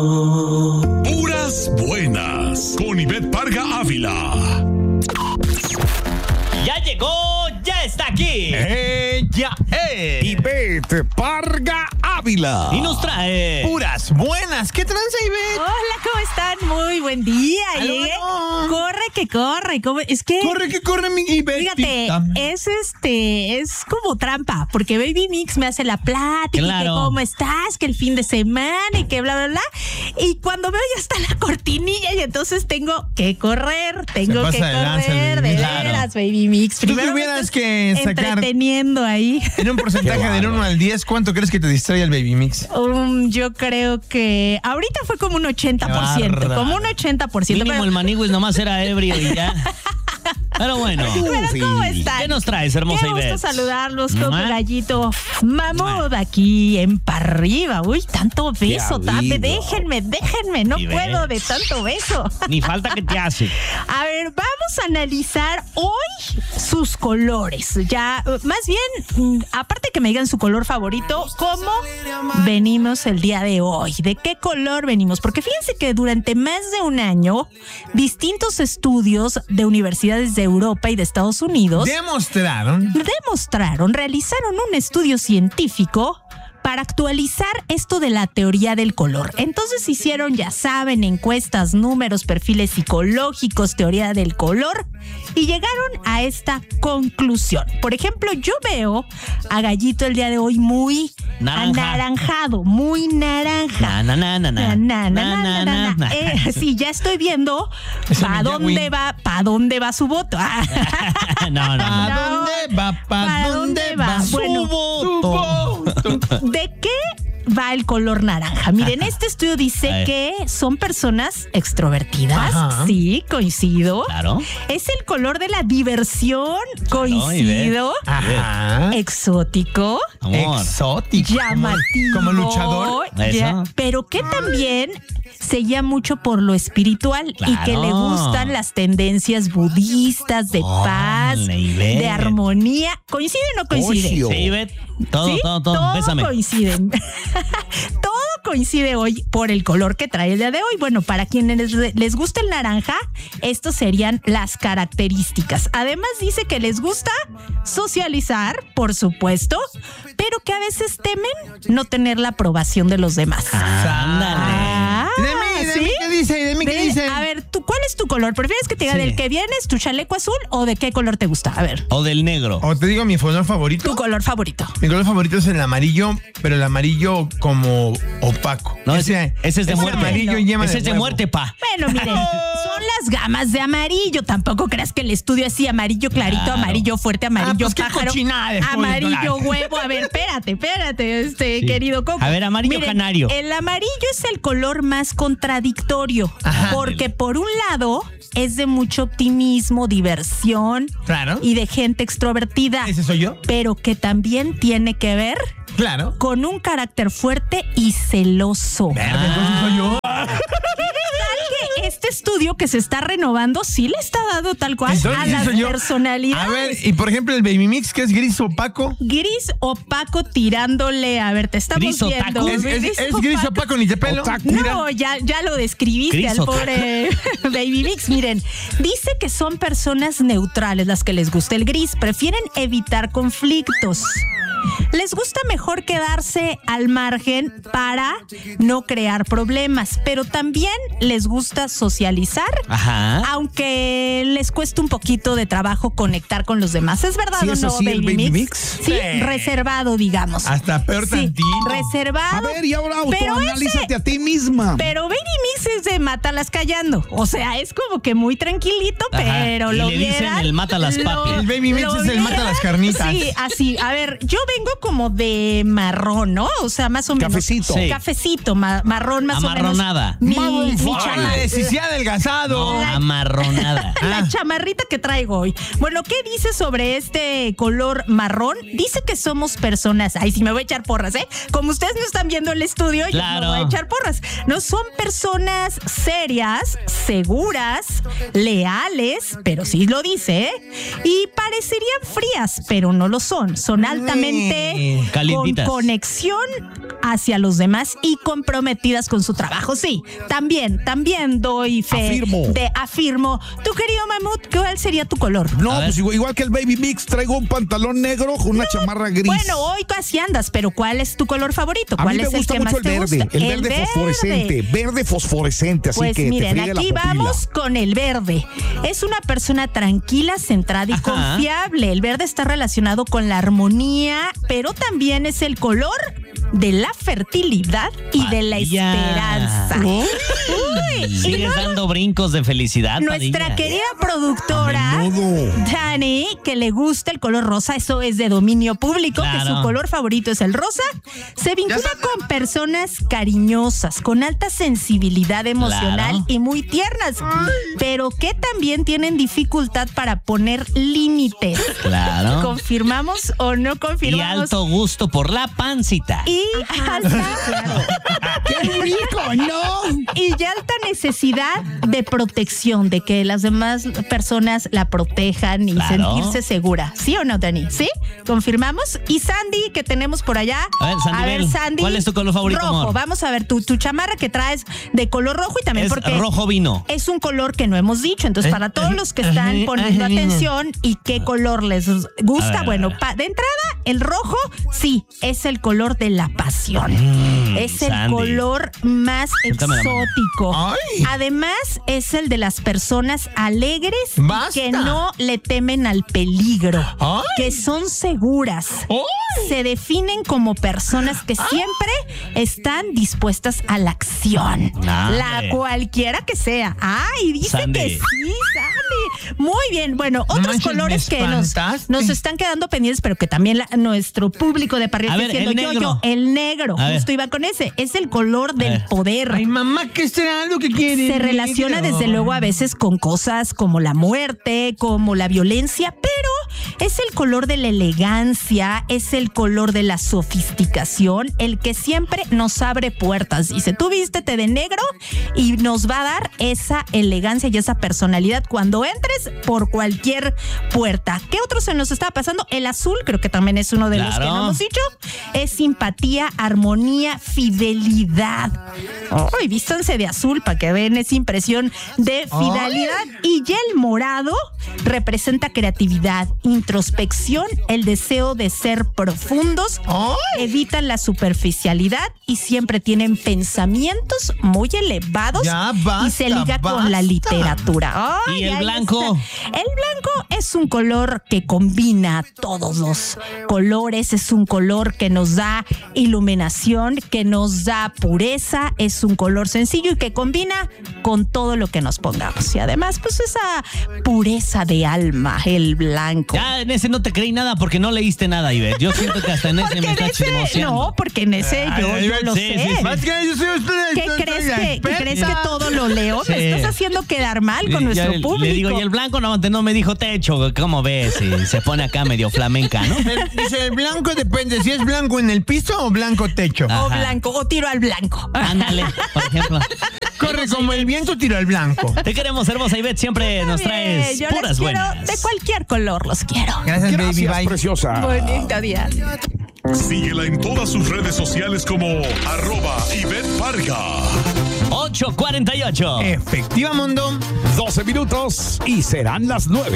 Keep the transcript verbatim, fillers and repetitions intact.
Puras buenas con Ivette Parga Ávila. Ya llegó, ya está aquí. Ella es Ivette Parga Ávila. Y nos trae puras buenas. ¿Qué tranza, Ivette? Hola, ¿cómo están? Muy buen día. Llegué. Corre que corre. ¿Cómo? Es que Corre que corre, mi Ivette. Fíjate, es este, es como trampa, porque Baby Mix me hace la plática, claro. y que cómo estás, que el fin de semana y que bla, bla, bla. Y cuando veo ya está la cortinilla y entonces tengo que correr, tengo que correr, de veras, Baby Mix. Si tú tuvieras que sacar entreteniendo ahí. En un porcentaje del uno al diez, ¿cuánto crees que te distrae el Baby Mix? Um, yo creo que ahorita fue como un ochenta por ciento, como un ochenta por ciento. Mínimo pero... el Maniguis nomás era ebrio y ya. Pero bueno. Pero ¿cómo están? ¿Qué nos traes, hermosa Qué gusto Ivette? saludarlos, Coco Gallito Mamut, aquí en para arriba. Uy, tanto beso, tape. Déjenme, déjenme, no Ivette. puedo de tanto beso. Ni falta que te hace. A ver, vamos a analizar hoy sus colores. Ya, más bien, aparte que me digan su color favorito, ¿cómo venimos el día de hoy? ¿De qué color venimos? Porque fíjense que durante más de un año, distintos estudios de universidades de Europa y de Estados Unidos demostraron, demostraron, realizaron un estudio científico para actualizar esto de la teoría del color. Entonces hicieron, ya saben, encuestas, números, perfiles psicológicos, teoría del color, y llegaron a esta conclusión. Por ejemplo, yo veo a Gallito el día de hoy muy Naranja. anaranjado, muy naranja. Na, na, na, na, Na, na, na, na, na, na, na, na. Eh, sí, ya estoy viendo Esa para me dónde llama, va, para dónde va su voto. Ah. No, no, no. ¿a No. dónde va? ¿Pa ¿Pa dónde dónde va? va? Su Bueno, voto. ¿De qué va el color naranja? Miren, este estudio dice que son personas extrovertidas. Ajá. Sí, coincido. Claro. Es el color de la diversión. Coincido. Ajá. Exótico. Amor. Exótico. Llamativo. Como luchador. Ya, Eso. pero que también se guía mucho por lo espiritual y Claro. que le gustan las tendencias budistas de paz, Órale, Ivette. de armonía. ¿Coincide o no coincide? Sí, Ivette. Todo, ¿Sí? todo, todo. Bésame. coinciden. Todo coincide hoy por el color que trae el día de hoy. Bueno, para quienes les, les gusta el naranja, estos serían las características. Además dice que les gusta socializar, por supuesto, pero que a veces temen no tener la aprobación de los demás. Ándale. Ah, ¿De mí, de ¿sí? mí qué dice? ¿De mí qué De- dice? A ver, ¿tú, ¿cuál es tu color? ¿Prefieres que te diga Sí. del que vienes, tu chaleco azul, o de qué color te gusta? A ver, O del negro. ¿O te digo mi color favorito? tu color favorito. Mi color favorito es el amarillo, pero el amarillo como opaco. No, ese, ese es de ese muerte. amarillo yema Ese de es de huevo. muerte, pa. Bueno, miren, son las gamas de amarillo. Tampoco creas que el estudio así, amarillo clarito, Claro. amarillo fuerte, amarillo Ah, pues qué pájaro, cochinada de amarillo fútbol. huevo. A ver, espérate, espérate, este Sí. querido Coco. A ver, amarillo Miren, canario. El amarillo es el color más contradictorio, Ajá. porque por un lado es de mucho optimismo, diversión Claro. y de gente extrovertida, ¿Ese soy yo? pero que también tiene que ver Claro. con un carácter fuerte y celoso. Verde, entonces soy yo. Que este estudio que se está renovando sí le está dando tal cual Entonces, a ¿sí las soy yo? personalidades. A ver, y por ejemplo el Baby Mix, que es gris opaco. Gris opaco tirándole, a ver, te estamos Gris viendo. otaku. Es, es- es gris opaco, ni te pelo. Mira. No, ya, ya lo describiste Gris al otaku. pobre Baby Mix. Miren, dice que son personas neutrales las que les gusta el gris, prefieren evitar conflictos. Les gusta mejor quedarse al margen para no crear problemas, pero también les gusta socializar, Ajá. aunque les cuesta un poquito de trabajo conectar con los demás. ¿Es verdad Sí, o es no, así el Baby, Baby Mix? Mix. Sí, Sí. reservado, digamos. Hasta peor Sí, tantito. reservado. A ver, y ahora pero autoanalízate ese- a ti misma. Pero Baby Mix es de mátalas callando. O sea, es como que muy tranquilito, Ajá. pero Y lo le dicen vieran, el mátalas, lo- papi. El Baby Mix lo es el vieran. mata las carnitas. Sí, así. A ver, yo vengo como de marrón, ¿no? O sea, más o menos. Cafecito. Sí. Cafecito, ma- marrón más Amarronada. o menos. Mi, Maroon mi five. chama- Órale, si se ha adelgazado. No, amarronada. La chamarrita que traigo hoy. Bueno, ¿qué dice sobre este color marrón? Dice que somos personas. Ay, sí me voy a echar porras, ¿eh? Como ustedes no están viendo el estudio, yo Claro. me voy a echar porras. No son personas serias, seguras, leales, pero sí lo dice, ¿eh? Y parecerían frías, pero no lo son. Son altamente Calientitas. con conexión hacia los demás y comprometidas con su trabajo. Sí, también, también doy fe. Afirmo. De afirmo. Tu querido Mamut, ¿cuál sería tu color? No, pues igual, igual que el Baby Mix, traigo un pantalón negro con una no, chamarra gris. Bueno, hoy casi andas, pero ¿cuál es tu color favorito? ¿Cuál A mí me es gusta el que mucho más te el verde, gusta? el verde, verde fosforescente, verde fosforescente, así pues que miren, te aquí la vamos con el verde. Es una persona tranquila, centrada y Ajá. confiable. El verde está relacionado con la armonía, pero también es el color de la fertilidad y Padilla. de la esperanza. Uy, Sigues no, dando brincos de felicidad, Nuestra Padilla. querida productora, Dani, que le gusta el color rosa, eso es de dominio público, claro. que su color favorito es el rosa, se vincula con personas cariñosas, con alta sensibilidad emocional claro. y muy tiernas, Ay. pero que también tienen dificultad para poner límites. Claro. ¿Confirmamos o no confirmamos? Y alto gusto por la pancita. Y alta, ¡Qué rico! ¡No! Y ya alta necesidad de protección, de que las demás personas la protejan y claro. sentirse segura. ¿Sí o no, Dani? ¿Sí? ¿Confirmamos? Y Sandy, que tenemos por allá. A ver, Sandy, a ver, Sandy ¿cuál es tu color favorito, rojo. amor? Vamos a ver, tu, tu chamarra que traes de color rojo y también es porque rojo vino. Es un color que no hemos dicho. Entonces, ¿Eh? para todos los que están poniendo atención y qué color les gusta, ver, bueno, pa, de entrada, el rojo, sí, es el color de la pasión. Mm, es el Sandy. color más exótico. Además, es el de las personas alegres y que no le temen al peligro, Ay. que son seguras. Ay. Se definen como personas que siempre están dispuestas a la acción, Ay. la cualquiera que sea. Ay, dice Sandy. que sí, Sandy. Muy bien. Bueno, otros no colores que nos, nos están quedando pendientes, pero que también la, nuestro público de Parriel está diciendo yo, yo, el negro, a justo ver. iba con ese, es el color del poder. Ay, mamá, ¿qué será lo que quiere? Se relaciona desde luego a veces con cosas como la muerte, como la violencia, pero es el color de la elegancia, es el color de la sofisticación, el que siempre nos abre puertas. Dice, tú vístete de negro y nos va a dar esa elegancia y esa personalidad cuando entres por cualquier puerta. ¿Qué otro se nos está pasando? El azul, creo que también es uno de claro. los que no hemos dicho. Es simpatía, armonía, fidelidad. Ay, vístanse de azul para que vean esa impresión de fidelidad. Ay. Y ya el morado representa creatividad, introspección, el deseo de ser profundos, Ay. evitan la superficialidad y siempre tienen pensamientos muy elevados ya, basta, y se liga basta. con la literatura. Ay, ¿Y el blanco? Está. El blanco es un color que combina todos los colores, es un color que nos da iluminación, que nos da pureza, es un color sencillo y que combina con todo lo que nos pongamos. Y además, pues esa pureza de alma, el blanco. Ya en ese no te creí nada porque no leíste nada, Ivette. Yo siento que hasta en ese me está chismoseando. No, porque en ese yo, yo lo sí, sé. Sí, sí. Más que yo soy usted, ¿Qué estoy, crees estoy que, ¿qué crees que todo lo leo? Sí. Me estás haciendo quedar mal con y, nuestro ya, público. Le digo, y el blanco no, no me dijo techo, ¿cómo ves? Y se pone acá medio flamenca, ¿no? Dice, el blanco depende, si es blanco en el piso o blanco techo. Ajá. O blanco, o tiro al blanco. Ándale, por ejemplo. Corre como el viento, tiro al blanco. Te queremos, hermosa Ivette, siempre Está nos traes bien, puras quiero, buenas. De cualquier color los quiero. Gracias, Gracias baby, bye. preciosa. Bonito día. Síguela en todas sus redes sociales como arroba Ivette Parga. ocho cuarenta y ocho. Efectiva, mundo. doce minutos y serán las nueve.